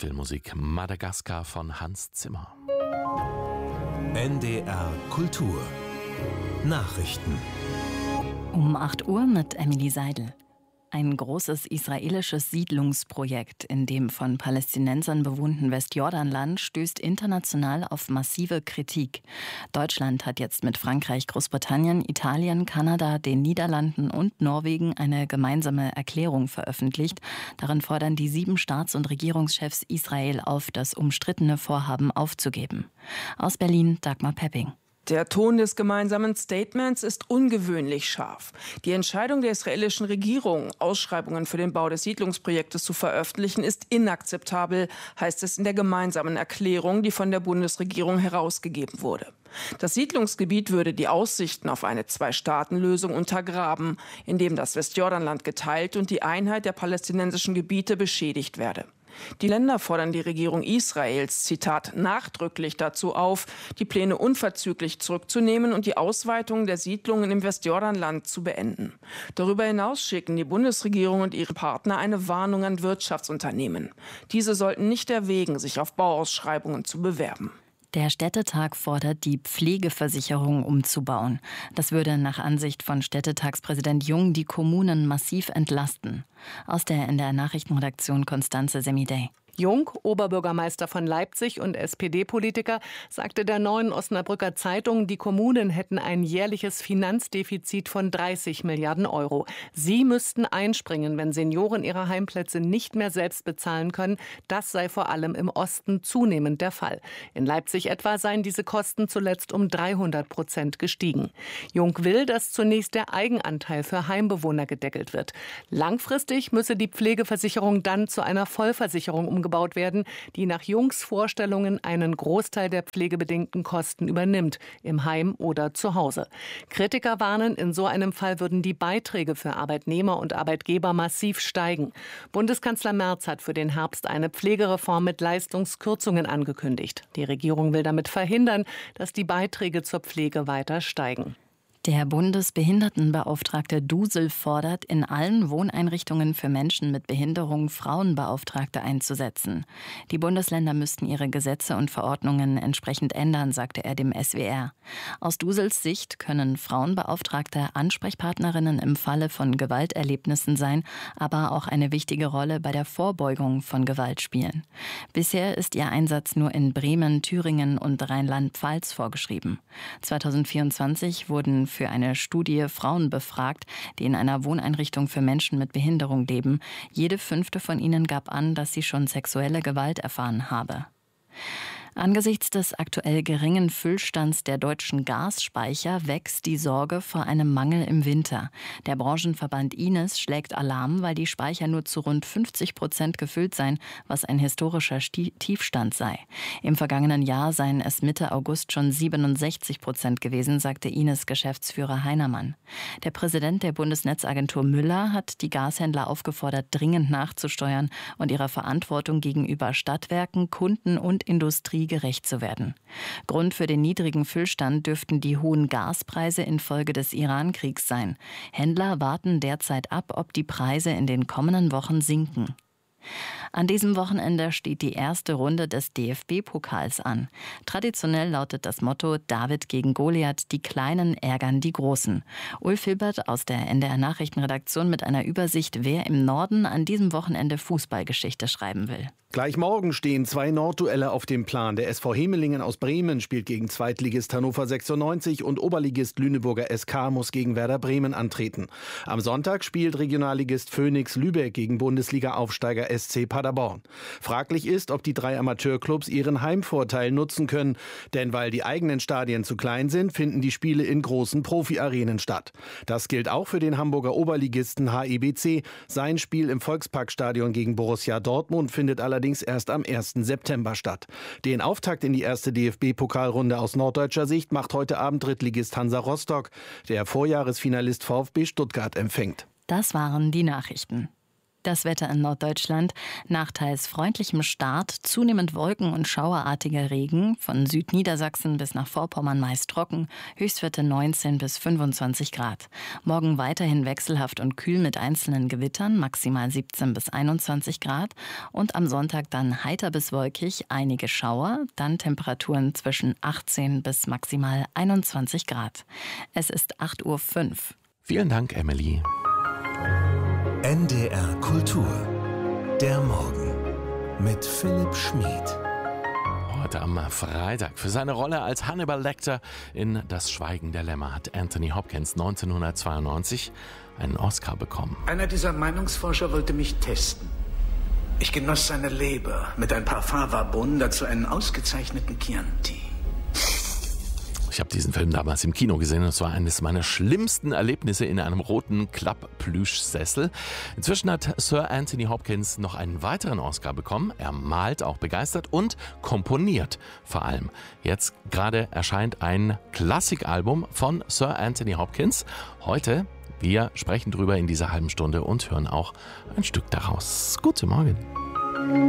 Filmmusik Madagaskar von Hans Zimmer. NDR Kultur Nachrichten Um 8 Uhr mit Emily Seidel. Ein großes israelisches Siedlungsprojekt in dem von Palästinensern bewohnten Westjordanland stößt international auf massive Kritik. Deutschland hat jetzt mit Frankreich, Großbritannien, Italien, Kanada, den Niederlanden und Norwegen eine gemeinsame Erklärung veröffentlicht. Darin fordern die 7 Staats- und Regierungschefs Israel auf, das umstrittene Vorhaben aufzugeben. Aus Berlin Dagmar Pepping. Der Ton des gemeinsamen Statements ist ungewöhnlich scharf. Die Entscheidung der israelischen Regierung, Ausschreibungen für den Bau des Siedlungsprojektes zu veröffentlichen, ist inakzeptabel, heißt es in der gemeinsamen Erklärung, die von der Bundesregierung herausgegeben wurde. Das Siedlungsgebiet würde die Aussichten auf eine Zwei-Staaten-Lösung untergraben, indem das Westjordanland geteilt und die Einheit der palästinensischen Gebiete beschädigt werde. Die Länder fordern die Regierung Israels, Zitat, nachdrücklich dazu auf, die Pläne unverzüglich zurückzunehmen und die Ausweitung der Siedlungen im Westjordanland zu beenden. Darüber hinaus schicken die Bundesregierung und ihre Partner eine Warnung an Wirtschaftsunternehmen. Diese sollten nicht erwägen, sich auf Bauausschreibungen zu bewerben. Der Städtetag fordert, die Pflegeversicherung umzubauen. Das würde nach Ansicht von Städtetagspräsident Jung die Kommunen massiv entlasten. Aus der NDR Nachrichtenredaktion Constanze Semidey. Jung, Oberbürgermeister von Leipzig und SPD-Politiker, sagte der Neuen Osnabrücker Zeitung, die Kommunen hätten ein jährliches Finanzdefizit von 30 Milliarden Euro. Sie müssten einspringen, wenn Senioren ihre Heimplätze nicht mehr selbst bezahlen können. Das sei vor allem im Osten zunehmend der Fall. In Leipzig etwa seien diese Kosten zuletzt um 300% gestiegen. Jung will, dass zunächst der Eigenanteil für Heimbewohner gedeckelt wird. Langfristig müsse die Pflegeversicherung dann zu einer Vollversicherung umgebaut werden, die nach Jungs Vorstellungen einen Großteil der pflegebedingten Kosten übernimmt, im Heim oder zu Hause. Kritiker warnen, in so einem Fall würden die Beiträge für Arbeitnehmer und Arbeitgeber massiv steigen. Bundeskanzler Merz hat für den Herbst eine Pflegereform mit Leistungskürzungen angekündigt. Die Regierung will damit verhindern, dass die Beiträge zur Pflege weiter steigen. Der Bundesbehindertenbeauftragte Dusel fordert, in allen Wohneinrichtungen für Menschen mit Behinderung Frauenbeauftragte einzusetzen. Die Bundesländer müssten ihre Gesetze und Verordnungen entsprechend ändern, sagte er dem SWR. Aus Dusels Sicht können Frauenbeauftragte Ansprechpartnerinnen im Falle von Gewalterlebnissen sein, aber auch eine wichtige Rolle bei der Vorbeugung von Gewalt spielen. Bisher ist ihr Einsatz nur in Bremen, Thüringen und Rheinland-Pfalz vorgeschrieben. 2024 wurden für eine Studie Frauen befragt, die in einer Wohneinrichtung für Menschen mit Behinderung leben. Jede 5. von ihnen gab an, dass sie schon sexuelle Gewalt erfahren habe. Angesichts des aktuell geringen Füllstands der deutschen Gasspeicher wächst die Sorge vor einem Mangel im Winter. Der Branchenverband Ines schlägt Alarm, weil die Speicher nur zu rund 50% gefüllt seien, was ein historischer Tiefstand sei. Im vergangenen Jahr seien es Mitte August schon 67% gewesen, sagte Ines-Geschäftsführer Heinermann. Der Präsident der Bundesnetzagentur Müller hat die Gashändler aufgefordert, dringend nachzusteuern und ihrer Verantwortung gegenüber Stadtwerken, Kunden und Industrie gerecht zu werden. Grund für den niedrigen Füllstand dürften die hohen Gaspreise infolge des Iran-Kriegs sein. Händler warten derzeit ab, ob die Preise in den kommenden Wochen sinken. An diesem Wochenende steht die erste Runde des DFB-Pokals an. Traditionell lautet das Motto David gegen Goliath, die Kleinen ärgern die Großen. Ulf Hilbert aus der NDR Nachrichtenredaktion mit einer Übersicht, wer im Norden an diesem Wochenende Fußballgeschichte schreiben will. Gleich morgen stehen 2 Nordduelle auf dem Plan. Der SV Hemelingen aus Bremen spielt gegen Zweitligist Hannover 96 und Oberligist Lüneburger SK muss gegen Werder Bremen antreten. Am Sonntag spielt Regionalligist Phoenix Lübeck gegen Bundesliga-Aufsteiger SC Paderborn. Fraglich ist, ob die 3 Amateurclubs ihren Heimvorteil nutzen können. Denn weil die eigenen Stadien zu klein sind, finden die Spiele in großen Profi-Arenen statt. Das gilt auch für den Hamburger Oberligisten HIBC. Sein Spiel im Volksparkstadion gegen Borussia Dortmund findet allerdings erst am 1. September statt. Den Auftakt in die erste DFB-Pokalrunde aus norddeutscher Sicht macht heute Abend Drittligist Hansa Rostock, der Vorjahresfinalist VfB Stuttgart empfängt. Das waren die Nachrichten. Das Wetter in Norddeutschland. Nach teils freundlichem Start, zunehmend Wolken und schauerartiger Regen. Von Südniedersachsen bis nach Vorpommern meist trocken. Höchstwerte 19 bis 25 Grad. Morgen weiterhin wechselhaft und kühl mit einzelnen Gewittern, maximal 17 bis 21 Grad. Und am Sonntag dann heiter bis wolkig, einige Schauer. Dann Temperaturen zwischen 18 bis maximal 21 Grad. Es ist 8:05 Uhr. Vielen Dank, Emily. NDR Kultur. Der Morgen mit Philipp Schmid. Heute am Freitag. Für seine Rolle als Hannibal Lecter in Das Schweigen der Lämmer hat Anthony Hopkins 1992 einen Oscar bekommen. Einer dieser Meinungsforscher wollte mich testen. Ich genoss seine Leber mit ein paar Fava-Bohnen, dazu einen ausgezeichneten Chianti. Ich habe diesen Film damals im Kino gesehen und es war eines meiner schlimmsten Erlebnisse in einem roten Klapp-Plüschsessel. Inzwischen hat Sir Anthony Hopkins noch einen weiteren Oscar bekommen. Er malt auch begeistert und komponiert vor allem. Jetzt gerade erscheint ein Klassikalbum von Sir Anthony Hopkins. Heute, wir sprechen drüber in dieser halben Stunde und hören auch ein Stück daraus. Guten Morgen.